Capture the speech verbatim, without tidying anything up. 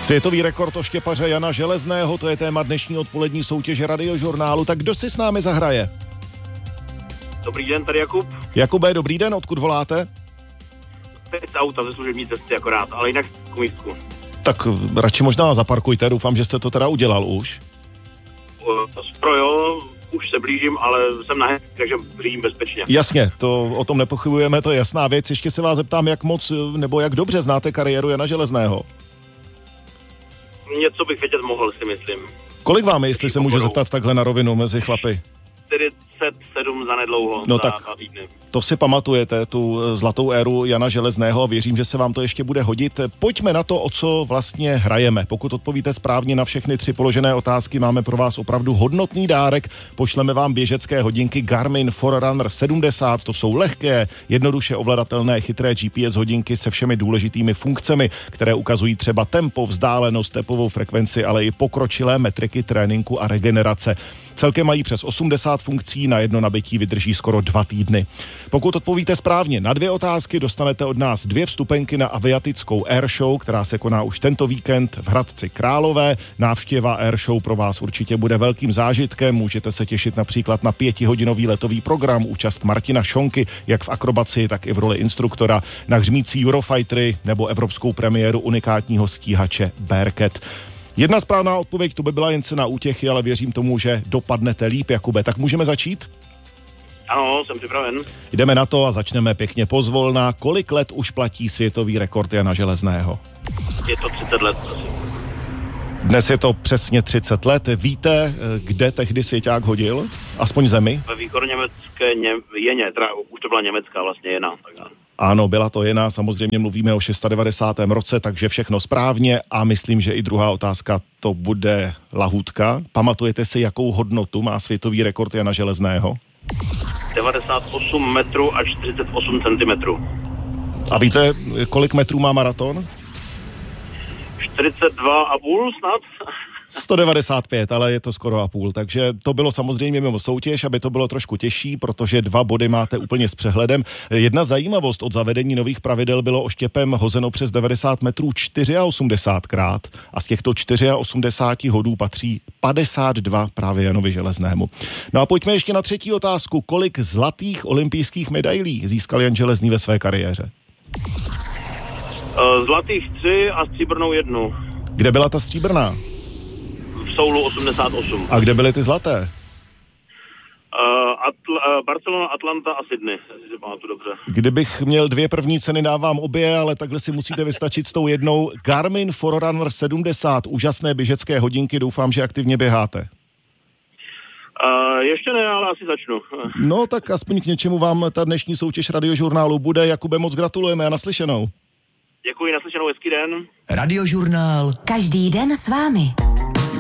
Světový rekord oštěpaře Jana Železného, to je téma dnešní odpolední soutěže Radiožurnálu. Tak kdo si s námi zahraje? Dobrý den, tady Jakub. Jakube, dobrý den, odkud voláte? Teď z auta, ze služební cesty akorát, ale jinak k místku. Tak radši možná zaparkujte, doufám, že jste to teda udělal už. Skoro jo, už se blížím, ale jsem na hezky, takže řídím bezpečně. Jasně, to o tom nepochybujeme, to je jasná věc. Ještě se vás zeptám, jak moc nebo jak dobře znáte kariéru Jana Železného? Něco bych vědět mohl, si myslím. Kolik vám je, jestli se můžu zeptat takhle na rovinu mezi chlapy? čtyřicet sedm za nedlouho, no za tak dva týdny. To si pamatujete, tu zlatou éru Jana Železného, a věřím, že se vám to ještě bude hodit. Pojďme na to, o co vlastně hrajeme. Pokud odpovíte správně na všechny tři položené otázky, máme pro vás opravdu hodnotný dárek. Pošleme vám běžecké hodinky Garmin Forerunner sedmdesát. To jsou lehké, jednoduše ovladatelné, chytré G P S hodinky se všemi důležitými funkcemi, které ukazují třeba tempo, vzdálenost, tepovou frekvenci, ale i pokročilé metriky tréninku a regenerace. Celkem mají přes osmdesát funkcí, na jedno nabití vydrží skoro dva týdny. Pokud odpovíte správně na dvě otázky, dostanete od nás dvě vstupenky na aviatickou airshow, která se koná už tento víkend v Hradci Králové. Návštěva airshow pro vás určitě bude velkým zážitkem. Můžete se těšit například na pětihodinový letový program, účast Martina Šonky, jak v akrobaci, tak i v roli instruktora, na hřmící Eurofightery nebo evropskou premiéru unikátního stíhače Bearcat. Jedna správná odpověď, to by byla jen cena útěchy, ale věřím tomu, že dopadnete líp, Jakube. Tak můžeme začít? Ano, jsem připraven. Jdeme na to a začneme pěkně pozvolna. Kolik let už platí světový rekord Jana Železného? Je to třicet let. Dnes je to přesně třicet let. Víte, kde tehdy svěťák hodil? Aspoň zemi? Ve východněmecké Ně- Jeně, teda už to byla německá vlastně Jena. Tak. Ano, byla to Jena, samozřejmě mluvíme o devadesátém šestém roce, takže všechno správně a myslím, že i druhá otázka to bude lahůdka. Pamatujete si, jakou hodnotu má světový rekord Jana Železného? devadesát osm metrů a čtyřicet osm centimetrů. A víte, kolik metrů má maraton? čtyřicet dva a půl snad? sto devadesát pět, ale je to skoro a půl, takže to bylo samozřejmě mimo soutěž, aby to bylo trošku těžší, protože dva body máte úplně s přehledem. Jedna zajímavost od zavedení nových pravidel bylo oštěpem hozeno přes devadesát metrů osmdesát čtyřikrát a z těchto osmdesáti čtyř hodů patří padesát dva právě Janovi Železnému. No a pojďme ještě na třetí otázku. Kolik zlatých olympijských medailí získal Jan Železný ve své kariéře? Zlatých tři a stříbrnou jednu. Kde byla ta stříbrná? V Soulu osmdesát osm. A kde byly ty zlaté? Uh, Atl- uh, Barcelona, Atlanta a Sydney, jestli pamatuju dobře. Kdybych měl dvě první ceny, dávám obě, ale takhle si musíte vystačit s tou jednou. Garmin Forerunner sedmdesát, úžasné běžecké hodinky, doufám, že aktivně běháte. Uh, ještě ne, ale asi začnu. No tak aspoň k něčemu vám ta dnešní soutěž Radiožurnálu bude. Jakube, moc gratulujeme a naslyšenou. Děkuji, naslyšenou, hezký den. Radiožurnál. Každý den s vámi.